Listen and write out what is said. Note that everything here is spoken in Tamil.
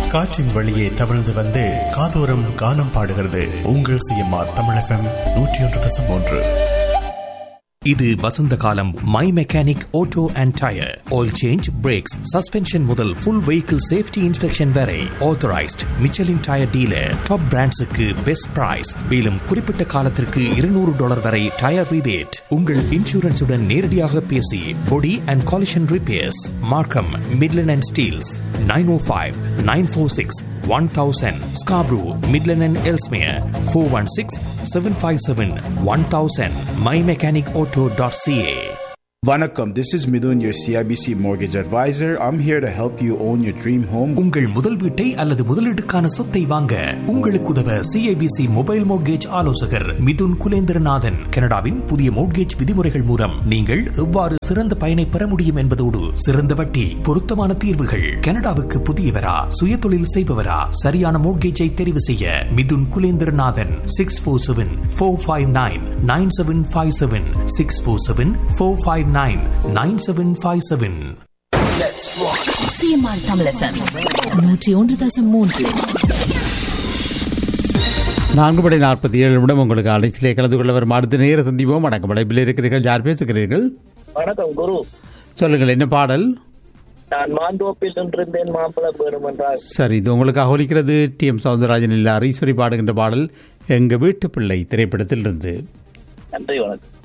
காற்றின் வழியே தவழ்ந்து வந்து காதோரம் கானம் பாடுகிறது உங்கள் சிஎம்ஆர் தமிழ் FM 101.1. இது வசந்த காலம். My mechanic auto and tyre oil change, breaks, suspension முதல் ஃபுல் வெஹிக்கிள் சேஃப்டி இன்ஸ்பெக்ஷன் வரை authorised Michelin tyre dealer. Top பிராண்ட்ஸுக்கு best price. மேலும் குறிப்பிட்ட காலத்திற்கு $200 வரை டயர் ரிபேட். உங்கள் இன்சூரன்ஸுடன் நேரடியாக பேசி பொடி அண்ட் காலிஷன் ரிப்பேர்ஸ். மார்க்கம், Midland and Steeles. 905-946-1000. Scarborough, Midland and Ellesmere. 416-757-1000. mymechanicauto.ca. Vanakkam, this is Midun, your CIBC mortgage advisor. I'm here to help you own your dream home. உங்கள் முதல் வீட்டை அல்லது முதலீட்டுக்கான சொத்தை வாங்க உங்களுக்கு உதவ CIBC மொபைல் மோட்கேஜ் ஆலோசகர் மிதுன் குலேந்திரநாதன். கனடாவின் புதிய மோட்கேஜ் விதிமுறைகள் மூலம் நீங்கள் எவ்வாறு சிறந்த பயனை பெற முடியும் என்பதோடு சிறந்த வட்டி, பொருத்தமான தீர்வுகள். கனடாவுக்கு புதியவரா, சுயதொழில் செய்பவரா, சரியான மோட்கேஜை தெரிவு செய்ய மிதுன் குலேந்திரநாதன். 647-459-9757 647-459-9757. CMR Tamil FM 101.3. 4:47 உங்களுக்கு அழைச்சிலே கலந்து கொள்ள வரும் அடுத்த நேர சந்திப்போம். வணக்கம், அழைப்பில் இருக்கிறீர்கள். யார் பேசுகிறீர்கள்? வணக்கம் குரு. சொல்லுங்கள், என்ன பாடல்? நான் மாந்தோப்பில் நின்றிருந்தேன் மாம்பழம் வேணும் என்றால். சரி, இது உங்களுக்காக ஒலிக்கிறது. TM சௌந்தரராஜன் இல்ல ஈஸ்வரி பாடுகின்ற பாடல் எங்க வீட்டு பிள்ளை திரைப்படத்தில் இருந்து. நன்றி, வணக்கம்.